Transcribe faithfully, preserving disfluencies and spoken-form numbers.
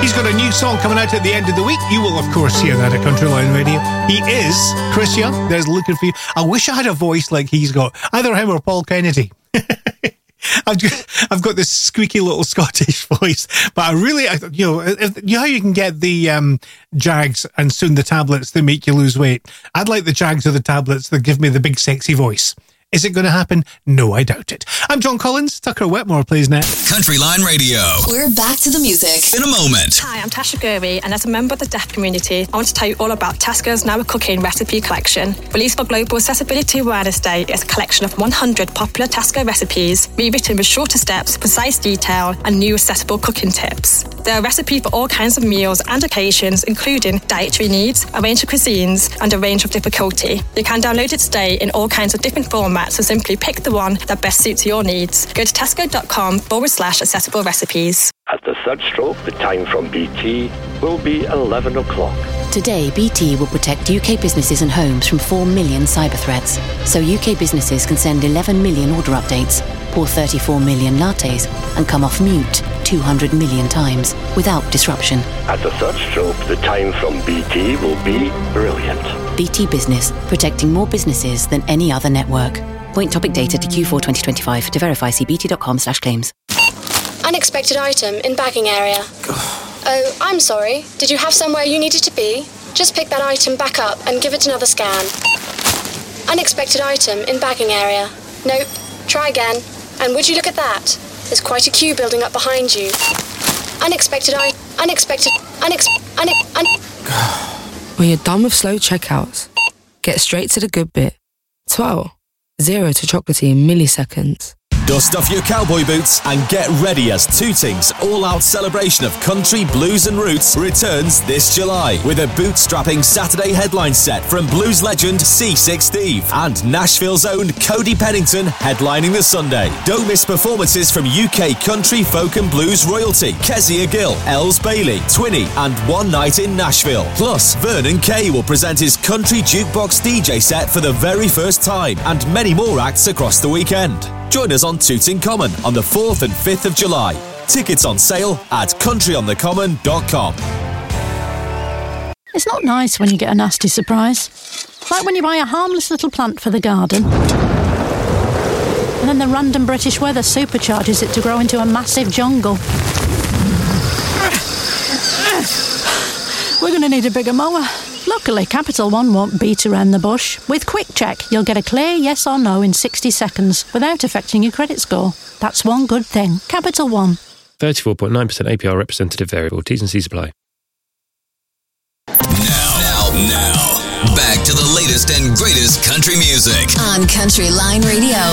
He's got a new song coming out at the end of the week. You will, of course, hear that at Country Line Radio. He is Chris Young. There's Looking For You. I wish I had a voice like he's got. Either him or Paul Kennedy. I've just, I've got this squeaky little Scottish voice, but I really, I, you know, if, you know how you can get the um, Jags and soon the tablets that make you lose weight? I'd like the Jags or the tablets that give me the big sexy voice. Is it going to happen? No, I doubt it. I'm John Collins. Tucker Wetmore plays next. Country Line Radio. We're back to the music in a moment. Hi, I'm Tasha Gurvey, and as a member of the deaf community, I want to tell you all about Tesco's Now Cooking recipe collection. Released for Global Accessibility Awareness Day, it's a collection of one hundred popular Tesco recipes, rewritten with shorter steps, precise detail, and new accessible cooking tips. There are recipes for all kinds of meals and occasions, including dietary needs, a range of cuisines, and a range of difficulty. You can download it today in all kinds of different formats, so simply pick the one that best suits your needs. Go to tesco.com forward slash accessible recipes. At the third stroke, the time from B T will be eleven o'clock. Today, B T will protect U K businesses and homes from four million cyber threats. So U K businesses can send eleven million order updates, pour thirty-four million lattes, and come off mute two hundred million times without disruption. At the third stroke, the time from B T will be brilliant. B T Business, protecting more businesses than any other network. Point topic data to Q four twenty twenty-five. To verify, see bt.com slash claims. Unexpected item in bagging area. Oh, I'm sorry. Did you have somewhere you needed to be? Just pick that item back up and give it another scan. Unexpected item in bagging area. Nope. Try again. And would you look at that? There's quite a queue building up behind you. Unexpected I... Unexpected... Unex... Unex... Un- When you're done with slow checkouts, get straight to the good bit. twelve. Zero to chocolatey in milliseconds. Dust off your cowboy boots and get ready as Tooting's all-out celebration of country, blues and roots returns this July with a boot-strapping Saturday headline set from blues legend C six Steve and Nashville's own Cody Pennington headlining the Sunday. Don't miss performances from U K country, folk and blues royalty, Kezia Gill, Els Bailey, Twinny and One Night in Nashville. Plus, Vernon Kay will present his country jukebox D J set for the very first time and many more acts across the weekend. Join us on Tooting Common on the fourth and fifth of July. Tickets on sale at country on the common dot com. It's not nice when you get a nasty surprise. Like when you buy a harmless little plant for the garden, and then the random British weather supercharges it to grow into a massive jungle. We're going to need a bigger mower. Luckily, Capital One won't beat around the bush. With Quick Check, you'll get a clear yes or no in sixty seconds without affecting your credit score. That's one good thing. Capital One. thirty-four point nine percent A P R representative variable. T's and C's apply. Now, now, now, back to the latest and greatest country music on Country Line Radio.